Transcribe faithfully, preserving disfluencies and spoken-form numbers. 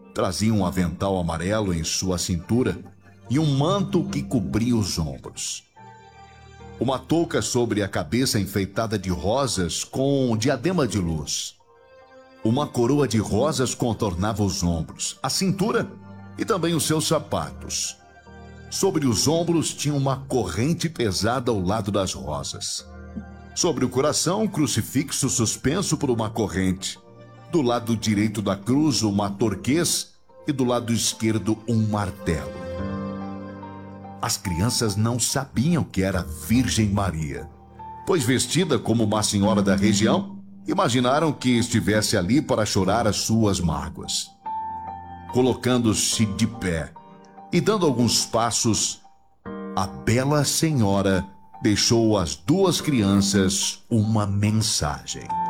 Trazia um avental amarelo em sua cintura e um manto que cobria os ombros. Uma touca sobre a cabeça enfeitada de rosas com diadema de luz. Uma coroa de rosas contornava os ombros, a cintura e também os seus sapatos. Sobre os ombros tinha uma corrente pesada ao lado das rosas. Sobre o coração, um crucifixo suspenso por uma corrente. Do lado direito da cruz, uma torquês e do lado esquerdo, um martelo. As crianças não sabiam que era Virgem Maria, pois vestida como uma senhora da região, imaginaram que estivesse ali para chorar as suas mágoas. Colocando-se de pé e dando alguns passos, a bela senhora deixou às duas crianças uma mensagem.